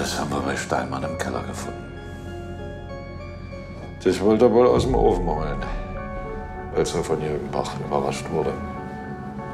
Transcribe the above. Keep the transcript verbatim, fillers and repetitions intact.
Das haben wir bei Steinmann im Keller gefunden. Das wollte er wohl aus dem Ofen murmeln, als er von Jürgen Bach überrascht wurde.